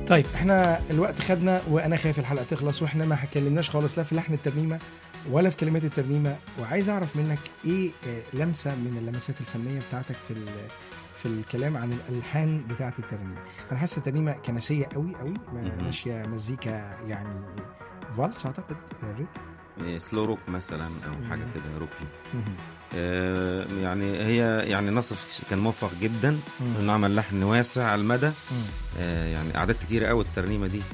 طيب احنا الوقت خدنا، وانا خايف الحلقه تخلص واحنا ما اتكلمناش خالص لا في لحن الترنيمه ولا في كلمات الترنيمه، وعايز اعرف منك ايه لمسه من اللمسات الفنيه بتاعتك في الكلام عن الالحان بتاعه الترنيمه. انا حاسس الترنيمه كنسيه قوي قوي، ماشيه مزيكا يعني فالس اعتقد، سلو روك مثلا او حاجه كده روكي. يعني هي يعني نصف كان موفق جدا انه عمل لحن واسع على المدى. يعني اعداد كتيره قوي الترنيمه دي.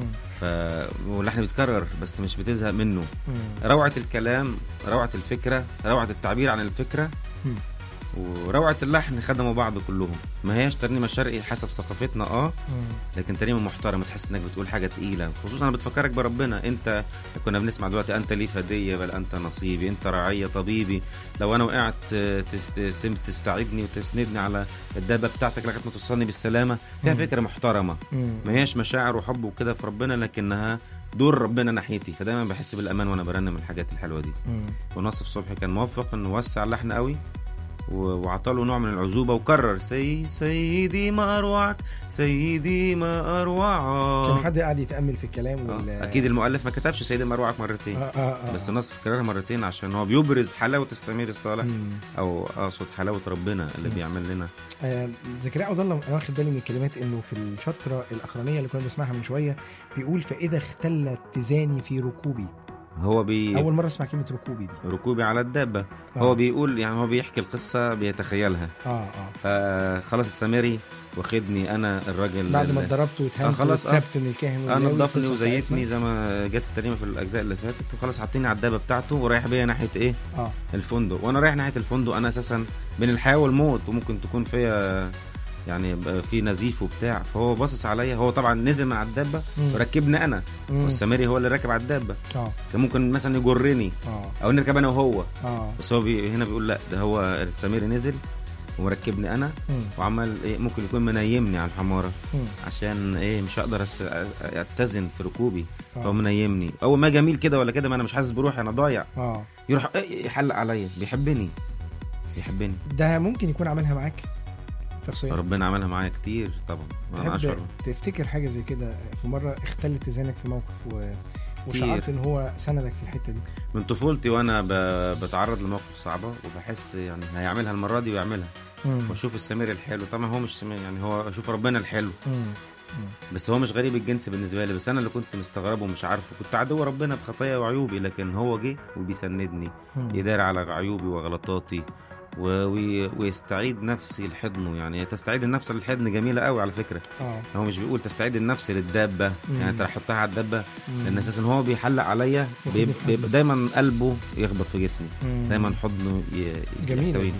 واللحن بيتكرر بس مش بتزهق منه. روعه الكلام، روعه الفكره، روعه التعبير عن الفكره، وروعه اللحن خدموا بعض كلهم. ما هياش ترنيمه شرقي حسب ثقافتنا لكن ترنيمه محترمه، تحس انك بتقول حاجه تقيله، خصوصا انا بتفكرك بربنا. انت كنا بنسمع دلوقتي انت لي فديه بل انت نصيبي، انت رعيه طبيبي، لو انا وقعت تستعيدني وتسندني على الدابه بتاعتك لغايه ما توصلني بالسلامه. فيها فكره محترمه، ما هياش مشاعر وحب وكده في ربنا، لكنها دور ربنا ناحيتي، فدايما بحس بالامان وانا برنم الحاجات الحلوه دي. ونصف صبحي كان موفق انه وسع اللحن قوي وعطاله نوع من العزوبة، وكرر سيدي ما أروعك، سيدي ما أروعك. كان حد قاعد يتأمل في الكلام أكيد المؤلف ما كتبش سيدي ما أروعك مرتين. بس النصف كررها مرتين عشان هو بيبرز حلاوة السمير الصالح، أو أقصد حلاوة ربنا اللي بيعمل لنا. زكريا عبد الله أنا واخد بالي من الكلمات إنه في الشطرة الأخرانية اللي كنا بنسمعها من شوية بيقول فإذا اختلت تزاني في ركوبي. هو أول مرة أسمع كلمة ركوبي دي. ركوبي على الدابة. هو بيقول يعني هو بيحكي القصة بيتخيلها. فخلاص السامري واخدني أنا الراجل بعد ما اتضربت واتهمت واتسبت من الكاهن، أنا نضفني وزيتني زي ما جت الترنيمة في الأجزاء اللي فاتت، وخلاص حاطيني على الدابة بتاعته ورايح بيا ناحية إيه؟ الفندق. وأنا رايح ناحية الفندق أنا أساسا بين الحياة والموت، وممكن تكون فيها يعني في نزيف وبتاع. فهو باصص عليا، هو طبعا نزل من على الدابه وركبني انا، والسامري هو اللي راكب على الدابه. كان ممكن مثلا يجرني او نركب انا وهو. بس هو هنا بيقول لا، ده هو السامري نزل ومركبني انا، وعمل ايه، ممكن يكون منيمني على الحماره عشان ايه مش هقدر اتزن في ركوبي. فهو منيمني اول ما جميل كده ولا كده، ما انا مش حاسس بروحي، انا ضايع. يروح يحلق عليا، بيحبني. ده ممكن يكون عملها معاك شخصيا؟ ربنا عملها معايا كتير طبعا. تحب تفتكر حاجة زي كده في مرة اختلت تزانك في موقف وشعرت ان هو سندك في الحتة دي؟ من طفولتي وانا بتعرض لمواقف صعبة وبحس يعني هيعملها المرة دي ويعملها، واشوف السمير الحلو. طبعا هو مش سمير، يعني هو اشوف ربنا الحلو. بس هو مش غريب الجنس بالنسبة لي، بس انا اللي كنت مستغربه ومش عارفه. كنت عدو ربنا بخطايا وعيوبي، لكن هو جه وبيسندني، يدار على عيوبي وغلطاتي ويستعيد نفسي لحضنه. يعني تستعيد النفس للحضن جميلة قوي على فكرة. هو مش بيقول تستعيد النفس للدابة، يعني تحطها على الدابة، لأن أساسا هو بيحلق عليا، بيبقى دايما قلبه يخبط في جسمي، دايما حضنه جميل.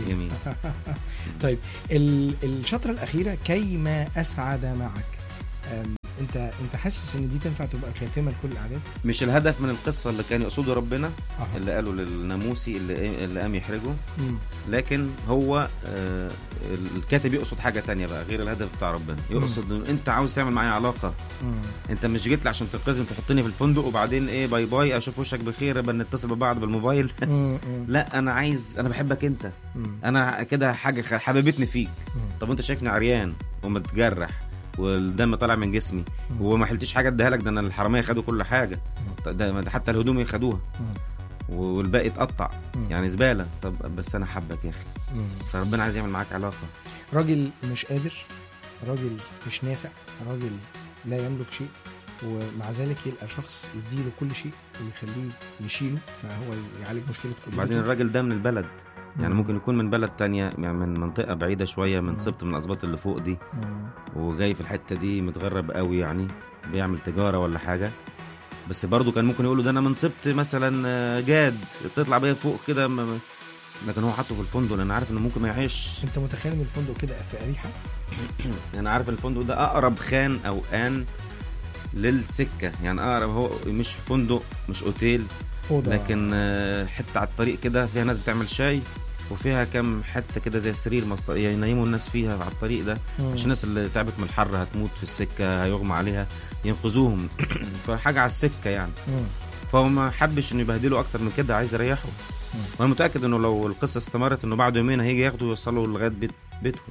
طيب الشطرة الأخيرة كيما أسعد معك، انت حاسس ان دي تنفع تبقى خاتمه لكل الاعداد؟ مش الهدف من القصه اللي كان يقصده ربنا، اللي قاله للناموسي اللي قام يحرجه، لكن هو الكاتب يقصد حاجه تانية بقى غير الهدف بتاع ربنا. يقصد ان انت عاوز تعمل معايا علاقه. انت مش جيت لي عشان تنقذني تحطني في الفندق وبعدين ايه باي باي اشوف وشك بخير بل نتصل ببعض بالموبايل. لا، انا بحبك انت. انا كده حاجه حبيبتني فيك. طب انت شايفني عريان ومتجرح والدم طالع من جسمي وما حلتش حاجه اديها لك، ده انا الحراميه خدوا كل حاجه، ده حتى الهدوم خدوها والباقي اتقطع، يعني زباله. طب بس انا حبك يا اخي. فربنا عايز يعمل معاك علاقه. راجل مش قادر، راجل مش نافع، راجل لا يملك شيء، ومع ذلك يلقى شخص يديله كل شيء ويخليه يشيله، فهو يعالج مشكله كل. بعدين الراجل ده من البلد، يعني ممكن يكون من بلد تانية، يعني من منطقة بعيدة شوية، من سبط من الأسباط اللي فوق دي، وجاي في الحتة دي متغرب قوي، يعني بيعمل تجارة ولا حاجة. بس برضو كان ممكن يقوله ده أنا من سبط مثلا جاد تطلع بيا فوق كده، لكن هو حطه في الفندق لأن عارف إنه ممكن ما يعيش. أنت متخيل إن الفندق كده في أريحة؟ أنا عارف الفندق ده أقرب خان أو آن للسكة، يعني أقرب، هو مش فندق مش أوتيل، لكن حتة على الطريق كده فيها ناس بتعمل شاي، وفيها كم حتة كده زي سرير يعني ينيموا الناس فيها على الطريق ده، عشان الناس اللي تعبت من الحر هتموت في السكة هيغمى عليها ينقذوهم. فحاجة على السكة يعني. فهو ما حبش انه يبهدله اكتر من كده، عايز يريحه. وانا متأكد انه لو القصة استمرت انه بعد يومين هيجي ياخده ويوصله لغاية بيتهم.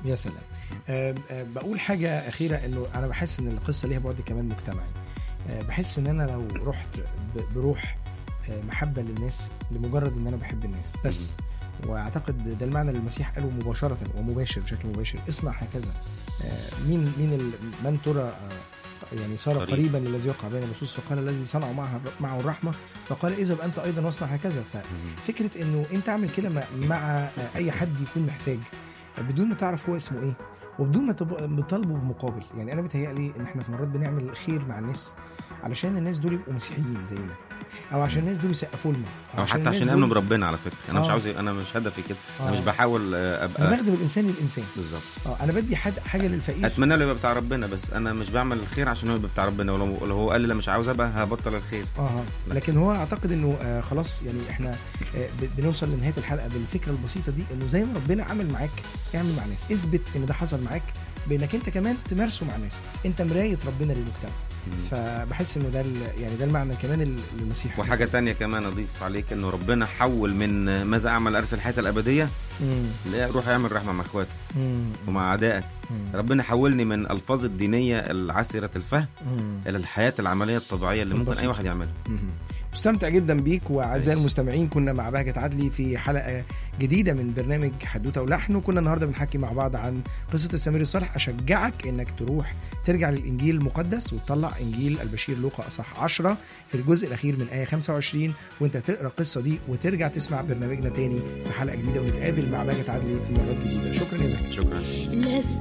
يا سلام. بقول حاجة أخيرة، إنه أنا بحس إن القصة ليها بعد كمان مجتمعي. بحس إن أنا لو رحت بروح محبة للناس لمجرد إن أنا بحب الناس بس، واعتقد ده المعنى اللي المسيح قاله مباشرة ومباشر بشكل مباشر، اصنع هكذا. من ترى يعني صار قريبا للذي يقع بين اللصوص، فقال الذي صنعوا معه الرحمة فقال إذا أنت أيضا واصنع هكذا. ففكرة إنه أنت عمل كده مع أي حد يكون محتاج بدون ما تعرف هو اسمه إيه، وبدون ما تطالبه بمقابل. يعني أنا بتهيألي إن إحنا في مرات بنعمل خير مع الناس علشان الناس دول يبقوا مسيحيين زينا، او عشان الناس دول يسقفوا لنا، او حتى عشان يامنوا بربنا. على فكره انا مش عاوز، انا مش هدفي كده. انا مش بحاول ابقى، انا بخدم الانسان للانسان بالظبط. انا بدي حاجه للفقير، اتمنى له يبقى بتاع ربنا، بس انا مش بعمل الخير عشان هو يبقى بتاع ربنا. ولو هو قال لي لا مش عاوز ابقى، هبطل الخير. لكن هو اعتقد انه خلاص يعني احنا بنوصل لنهايه الحلقه بالفكره البسيطه دي، انه زي ما ربنا عمل معاك اعمل مع الناس. اثبت ان ده حصل معاك بانك انت كمان تمارسه مع الناس. انت مرايه ربنا للمجتمع. فبحس انه ده يعني ده المعنى كمان المسيح. وحاجه تانية كمان اضيف عليك، انه ربنا حول من ماذا اعمل ارسل الحياه الابديه، لا روح اعمل رحمه مع اخواتك ومع اعدائك. ربنا حولني من الفاظ الدينيه العسره الفهم الى الحياه العمليه الطبيعيه اللي ممكن اي واحد يعملها. مستمتع جدا بيك. واعزائي المستمعين، كنا مع بهجت عدلي في حلقه جديده من برنامج حدوته ولحن، وكنا النهارده بنحكي مع بعض عن قصه السمير الصالح. اشجعك انك تروح ترجع للانجيل المقدس وتطلع انجيل البشير لوقا اصح 10 في الجزء الاخير من ايه 25، وانت تقرا القصه دي وترجع تسمع برنامجنا تاني في حلقه جديده، ونتقابل مع بهجت عدلي في مرات جديده. شكرا يا بهجت. شكرا.